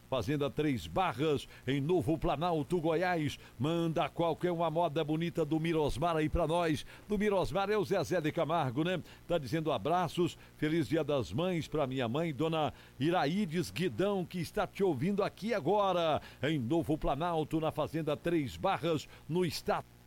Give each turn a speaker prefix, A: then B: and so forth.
A: Fazenda Três Barras, em Novo Planalto, Goiás. Manda qualquer uma moda bonita do Mirosmar aí pra nós. Do Mirosmar é o Zezé de Camargo, né? Tá dizendo abraços, feliz Dia das Mães pra minha mãe, dona Iraides Guidão, que está te ouvindo aqui agora, em Novo Planalto, na Fazenda Três Barras, no estado